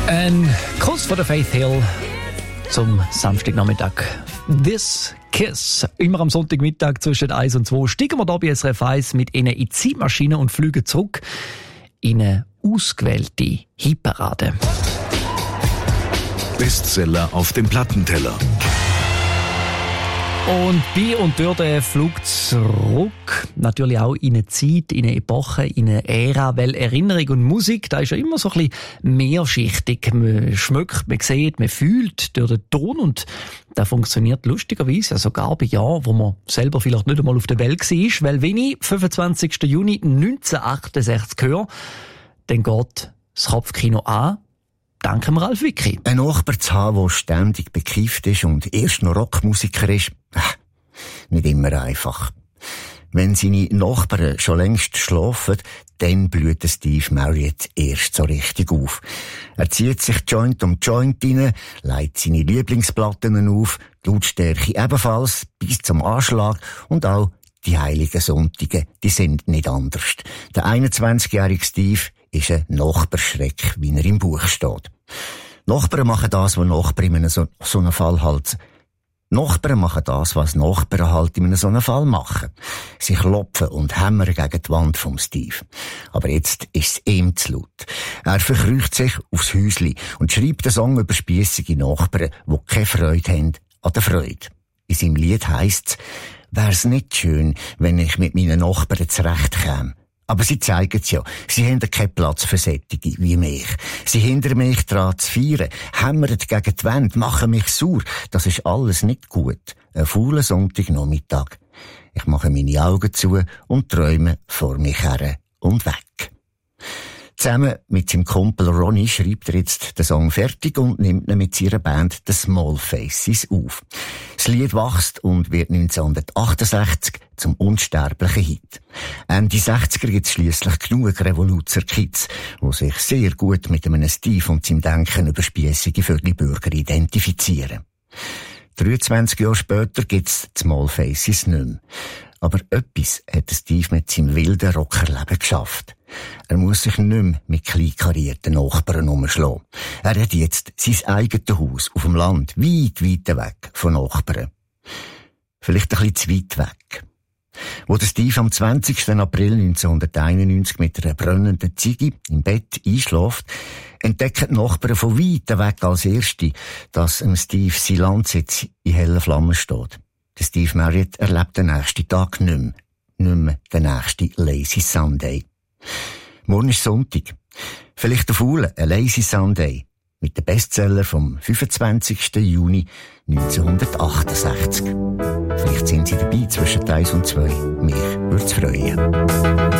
Ein Kuss von der Faith Hill zum Samstagnachmittag. This Kiss. Immer am Sonntagmittag zwischen 1 und 2 steigen wir hier bei SRF 1 mit Ihnen in die Zeitmaschine und fliegen zurück in eine ausgewählte Hitparade. Bestseller auf dem Plattenteller. Und bei und durch den Flug zurück natürlich auch in eine Zeit, in eine Epoche, in eine Ära, weil Erinnerung und Musik, da ist ja immer so ein bisschen mehrschichtig. Man schmeckt, man sieht, man fühlt durch den Ton und das funktioniert lustigerweise ja sogar bei Jahren, wo man selber vielleicht nicht einmal auf der Welt war, weil wenn ich 25. Juni 1968 höre, dann geht das Kopfkino an. Danke mir, Ralf Wicki. Ein Nachbar zu haben, der ständig bekifft ist und erst noch Rockmusiker ist, nicht immer einfach. Wenn seine Nachbarn schon längst schlafen, dann blüht Steve Marriott erst so richtig auf. Er zieht sich Joint um Joint rein, legt seine Lieblingsplatten auf, die Lautstärke ebenfalls bis zum Anschlag und auch die heiligen Sonntage, die sind nicht anders. Der 21-jährige Steve ist ein Nachbarschreck, wie er im Buch steht. Nachbarn machen das, was Nachbarn in so einem Fall halt Nachbarn machen das, was Nachbarn halt in einem so einem Fall machen. Sie klopfen und hämmern gegen die Wand vom Steve. Aber jetzt ist es ihm zu laut. Er verkrücht sich aufs Häusli und schreibt einen Song über spiessige Nachbarn, die keine Freude haben an der Freude. In seinem Lied heisst's: Wär's nicht schön, wenn ich mit meinen Nachbarn zurechtkäme. Aber sie zeigen's ja. Sie haben keinen Platz für Sättige wie mich. Sie hindern mich daran zu feiern, hämmern gegen die Wände, machen mich sauer. Das ist alles nicht gut. Ein fauler Sonntagnachmittag. Ich mache meine Augen zu und träume vor mich her und weg. Zusammen mit seinem Kumpel Ronnie schreibt er jetzt den Song fertig und nimmt ihn mit seiner Band The Small Faces auf. Das Lied wächst und wird 1968 zum unsterblichen Hit. Ende 60er gibt es schliesslich genug Revoluzer-Kids, die sich sehr gut mit einem Steve und seinem Denken über spiessige Vögelbürger identifizieren. 23 Jahre später gibt es die Small Faces nicht mehr. Aber etwas hat Steve mit seinem wilden Rockerleben geschafft. Er muss sich nicht mehr mit kleinkarierten Nachbarn umschlagen. Er hat jetzt sein eigenes Haus auf dem Land, weit, weit weg von Nachbarn. Vielleicht ein bisschen zu weit weg. Wo der Steve am 20. April 1991 mit einer brennenden Ziege im Bett einschläft, entdecken die Nachbarn von weit weg als Erste, dass Steve sein Landsitz in hellen Flammen steht. Der Steve Marriott erlebt den nächsten Tag nicht mehr den nächsten Lazy Sunday. Morgen ist Sonntag. Vielleicht der Faule, ein Lazy Sunday. Mit dem Bestseller vom 25. Juni 1968. Vielleicht sind Sie dabei zwischen 1 und 2. Mich würde es freuen.